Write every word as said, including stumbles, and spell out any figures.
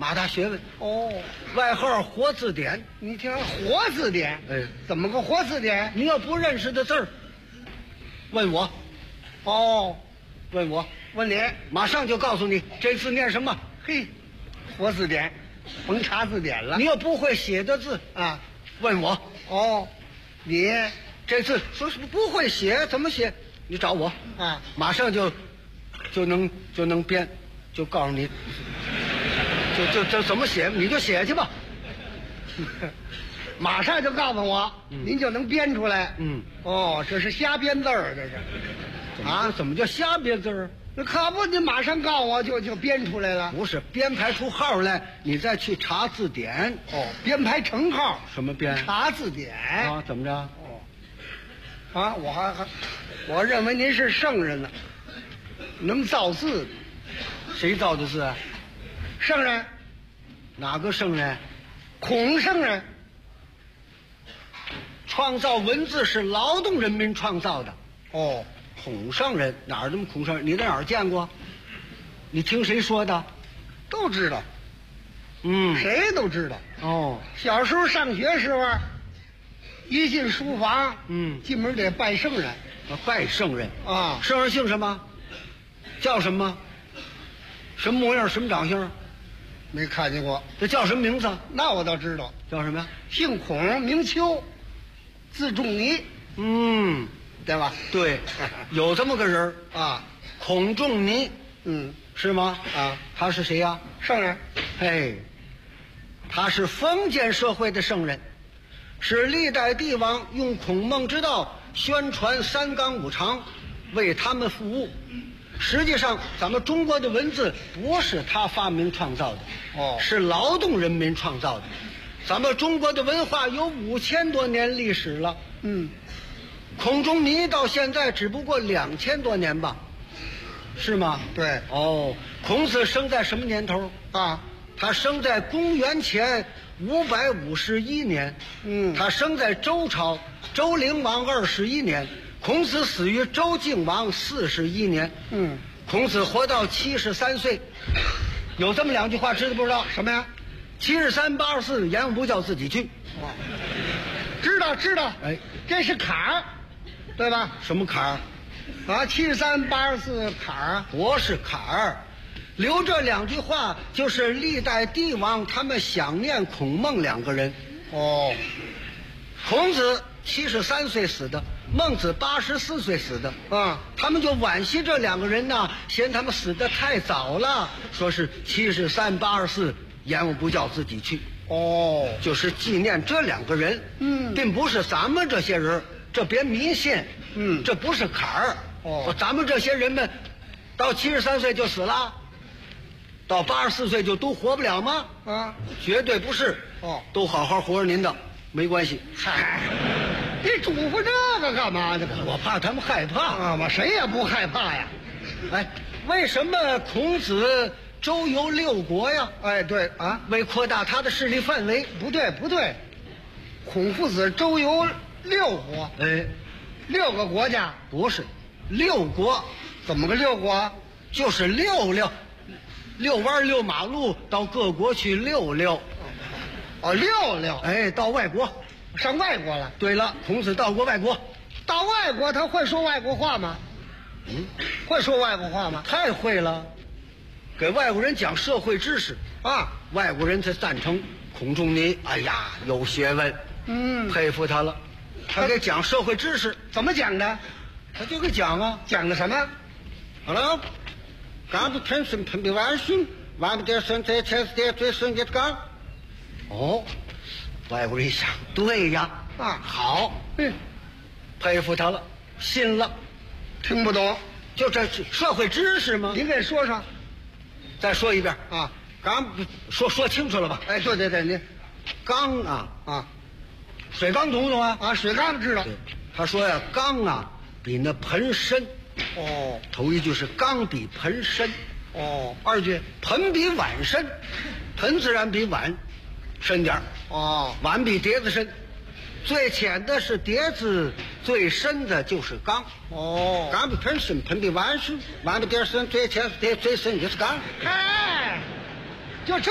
马大学问。 哦， 外号活字典。 你听活字典？ 哎， 怎么个活字典？ 你要不认识的字儿，问我。 哦， 问我， 问你， 马上就告诉你这字念什么。 嘿，活字典，甭查字典了。 你要不会写的字啊， 问我。 哦，你这字说是不会写，怎么写？你找我啊， 马上就就能就能编，就告诉你，就就就怎么写，你就写去吧。 马上就告诉我， 嗯、 您就能编出来。 嗯， 哦，这是瞎编字儿，这是。 啊，怎么叫瞎编字儿？ 那可不，你马上告诉我就就编出来了。 不是编排出号来，你再去查字典。 哦，编排成号。 什么编？ 查字典啊？怎么着？ 哦，啊，我还还，我认为您是圣人呢，能造字。 谁造的字啊？ 圣人。 哪个圣人？ 孔圣人。 创造文字是劳动人民创造的。 哦。 孔圣人哪儿这么孔圣人？你在哪儿见过？你听谁说的？ 都知道。 嗯， 谁都知道。 哦， 小时候上学时候，一进书房， 嗯， 进门得拜圣人。 啊，拜圣人啊， 圣人姓什么？叫什么？什么模样？什么长相？ 没看见过。 这叫什么名字？ 那我倒知道， 叫什么呀？ 姓孔，名丘，字仲尼。 嗯。 对吧？ 对，有这么个人啊， 孔仲尼， 嗯， 是吗？ 啊， 他是谁呀？ 圣人。 嘿，他是封建社会的圣人，是历代帝王用孔孟之道宣传三纲五常，为他们服务。实际上，咱们中国的文字不是他发明创造的， 哦， 是劳动人民创造的。咱们中国的文化有五千多年历史了， 嗯。 孔仲尼到现在只不过两千多年吧，是吗？ 对。 哦，孔子生在什么年头啊？ 他生在公元前五百五十一年。 嗯。 他生在周朝，周灵王二十一年。孔子死于周敬王四十一年。 嗯。 孔子活到七十三岁。有这么两句话，知道不知道？ 什么呀？ 七十三八十四，言无不教自己去。 哦，知道知道。 哎， 这是坎儿。对吧？ 什么坎儿？啊，七十三八十四坎儿， 不是坎儿。留这两句话，就是历代帝王他们想念孔孟两个人。 哦， 孔子七十三岁死的，孟子八十四岁死的。 啊， 他们就惋惜这两个人呢，嫌他们死得太早了，说是七十三八十四，言无不教自己去。 哦， 就是纪念这两个人。 嗯， 并不是咱们这些人。这别迷信， 嗯， 这不是坎儿。 哦， 咱们这些人们，到七十三岁就死了，到八十四岁就都活不了吗？ 啊， 绝对不是。 哦， 都好好活着您的，没关系。 嗨，你嘱咐这个干嘛呢？ 我怕他们害怕啊！我谁也不害怕呀。 哎，为什么孔子周游六国呀？ 哎，对啊， 为扩大他的势力范围。 不对，不对，孔夫子周游六国， 哎， 六个国家不是，六国， 怎么个六国？ 就是溜溜，遛弯遛马路，到各国去溜溜。 哦，溜溜， 哎，到外国， 上外国了。 对了，孔子到过外国， 到外国他会说外国话吗？ 嗯， 会说外国话吗？ 太会了，给外国人讲社会知识啊， 外国人才赞成孔仲尼。哎呀，有学问， 嗯， 佩服他了。他给讲社会知识， 怎么讲的？ 他就给讲啊， 讲的什么？ 好了，刚不腾身喷的万顺，万不得身在前世的最深的刚。哦，外国人一想，对呀， 啊， 好， 嗯， 佩服他了，信了。 听不懂， 就这社会知识吗？ 您给说说， 再说一遍啊， 刚说说清楚了吧？ 哎，对对对，您缸啊啊， 水缸懂不懂啊？ 啊，水缸知道。 他说呀，缸啊比那盆深。 哦， 头一句是缸比盆深。 哦， 二句盆比碗深，盆自然比碗深点儿。 哦， 碗比碟子深，最浅的是碟子，最深的就是缸。 哦， 缸比盆深，盆比碗深，碗比碟深，最浅是碟，最深就是缸。 哎，就这。